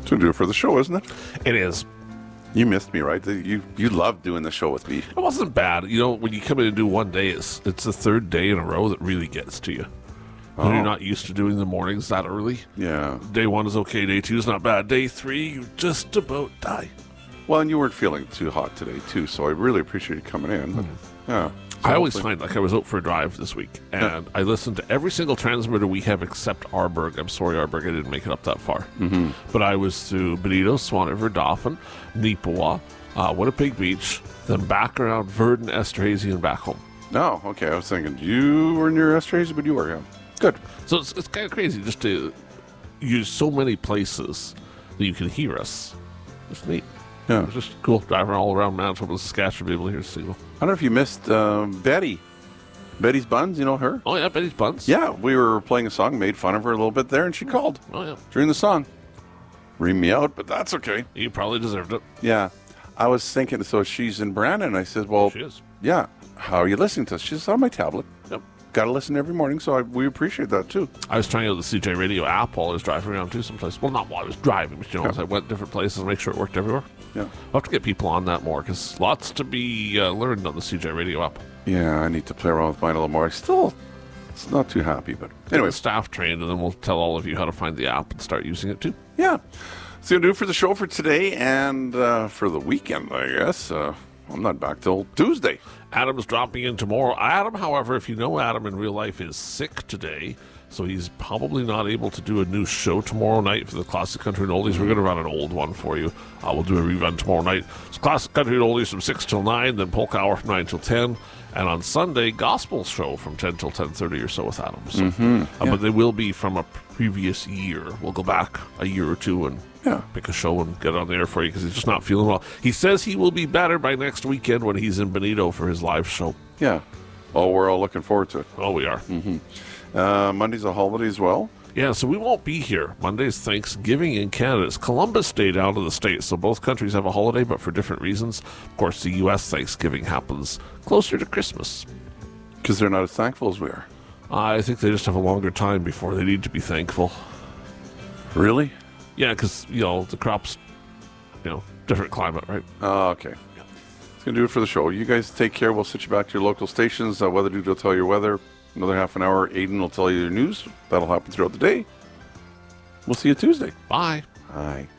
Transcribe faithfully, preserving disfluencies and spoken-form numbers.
To do it for the show, isn't it? It is. You missed me, right? You you loved doing the show with me. It wasn't bad. You know, when you come in and do one day, it's it's the third day in a row that really gets to you. Oh. When you're not used to doing the mornings that early. Yeah. Day one is okay. Day two is not bad. Day three, you just about die. Well, and you weren't feeling too hot today, too, so I really appreciate you coming in. But, yeah. So I always hopefully- find, like, I was out for a drive this week, and Yeah. I listened to every single transmitter we have except Arborg. I'm sorry, Arborg, I didn't make it up that far. Mm-hmm. But I was through Benito, Swan River, Dauphin, Neepawa, uh, Winnipeg Beach, then back around Verdun, Esterhazy, and back home. No, okay. I was thinking you were near Esterhazy, but you were, yeah. Good. So it's, it's kind of crazy just to use so many places that you can hear us. It's neat. Yeah. It's just cool driving all around Manitoba and Saskatchewan to be able to hear Siegel. I don't know if you missed um, Betty. Betty's Buns, you know her? Oh, yeah, Betty's Buns. Yeah, we were playing a song, made fun of her a little bit there, and she called Oh, yeah. during the song. Ream me out, but that's okay. You probably deserved it. Yeah. I was thinking, so she's in Brandon. I said, well, She is. yeah, how are you listening to us? She says, on my tablet. Yep. Got to listen every morning, so I, we appreciate that, too. I was trying out the C J Radio app while I was driving around too someplace. Well, not while I was driving, but you know, Yeah. as I went different places and make sure it worked everywhere. Yeah. I'll have to get people on that more because lots to be uh, learned on the C J Radio app. Yeah, I need to play around with mine a little more. I still, it's not too happy, but Get anyway. the staff trained, and then we'll tell all of you how to find the app and start using it too. Yeah. So you'll do it for the show for today and uh, for the weekend, I guess. Uh, I'm not back till Tuesday. Adam's dropping in tomorrow. Adam, however, if you know Adam in real life, is sick today, so he's probably not able to do a new show tomorrow night for the Classic Country and Oldies. We're going to run an old one for you. Uh, we'll do a rerun tomorrow night. It's Classic Country and Oldies from six till nine, then Polka Hour from nine till ten, and on Sunday, Gospel Show from ten till ten thirty or so with Adam. So, Mm-hmm. uh, But they will be from a previous year. We'll go back a year or two and Yeah. pick a show and get it on the air for you because he's just not feeling well. He says he will be better by next weekend when he's in Benito for his live show. Yeah. Oh, we're all looking forward to it. Oh, we are. Uh, Monday's a holiday as well. Yeah, so we won't be here. Monday's Thanksgiving in Canada. It's Columbus Day down to the States, so both countries have a holiday, but for different reasons. Of course, the U S Thanksgiving happens closer to Christmas. Because they're not as thankful as we are. I think they just have a longer time before they need to be thankful. Really? Yeah, because, you know, the crops, you know, different climate, right? Oh, okay. That's going to do it for the show. You guys take care. We'll switch you back to your local stations. Uh, Weather Dude will tell you weather. Another half an hour, Aiden will tell you your news. That'll happen throughout the day. We'll see you Tuesday. Bye. Bye.